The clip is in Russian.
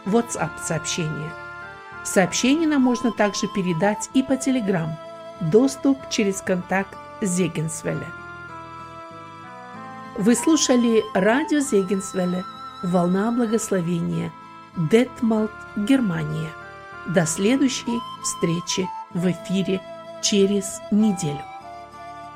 WhatsApp-сообщение. Сообщение нам можно также передать и по Telegram. Доступ через контакт Зегенсвелле. Вы слушали радио Зегенсвелле «Волна благословения», Детмалт, Германия. До следующей встречи в эфире через неделю.